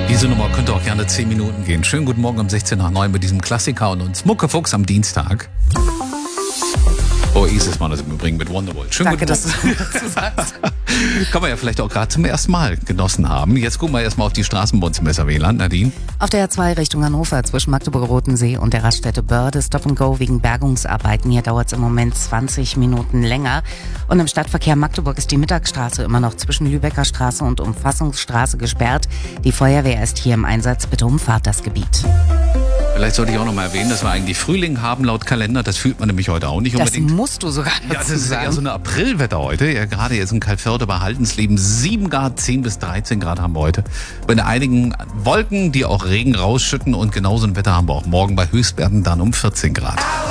Diese Nummer könnte auch gerne 10 Minuten gehen. Schönen guten Morgen um 16 nach 9 mit diesem Klassiker und uns Muckefuchs am Dienstag. Oh, Isis war das im Übrigen mit Wonderwall. Schönen Danke, guten Morgen. dass du dazu sagst. Kann man ja vielleicht auch gerade zum ersten Mal genossen haben. Jetzt gucken wir erstmal auf die Straßen bei uns im SRW-Land. Nadine? Auf der A2 Richtung Hannover zwischen Magdeburg-Rotensee und der Raststätte Börde Stop and Go wegen Bergungsarbeiten. Hier dauert es im Moment 20 Minuten länger. Und im Stadtverkehr Magdeburg ist die Mittagsstraße immer noch zwischen Lübecker Straße und Umfassungsstraße gesperrt. Die Feuerwehr ist hier im Einsatz. Bitte umfahrt das Gebiet. Vielleicht sollte ich auch noch mal erwähnen, dass wir eigentlich Frühling haben laut Kalender. Das fühlt man nämlich heute auch nicht Das unbedingt. musst du sogar Ja, das dazu ist ja sagen. so eine Aprilwetter heute. Ja, gerade jetzt in Kaltförde bei Haltensleben 7 Grad, 10 bis 13 Grad haben wir heute. Bei einigen Wolken, die auch Regen rausschütten. Und genauso ein Wetter haben wir auch morgen bei Höchstwerten dann um 14 Grad.